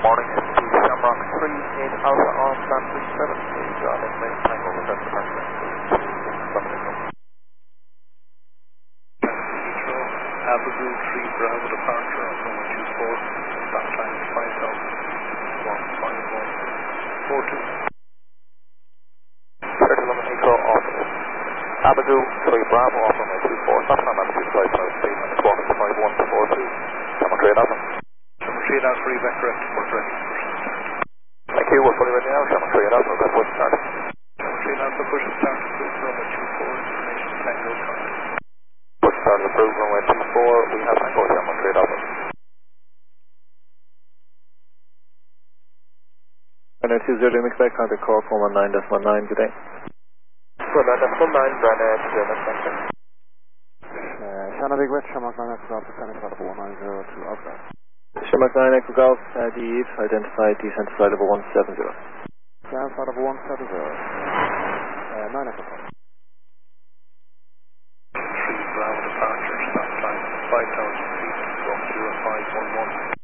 morning. Shamrock 3 in Alpha on stand 37. Please drive information tango with that departure. Heathrow, Abigail 3 Bravo departure on runway 24. Stop time 5,151.42. 3011 Heathrow off. Abigail 3 Bravo off runway 24. Stop time altitude flight 5 minutes walking to 5142. Shamrock 3 Alpha. Shamrock 3 Alpha, evac correct, port ready. Thank you, we're fully ready now. Shamrock 3 Alpha, we're push start. Shamrock 3 Alpha, push and start, approved runway 24, information tango current. Push start approved runway 24, we have tango Shamrock 3 Alpha. 20 expect contact call 419.9, good day. 419.9, Brand 20 expect. Shannon Big Red, Shamrock 9 Echo Golf, descending flight level 1902, Alpha. Shamrock 9 Echo Golf, DEF, identified descent to flight level 170. Descent flight level 170. 9 Echo Golf. 3 Bravo departure, stop time 5,000 feet, walk 0511.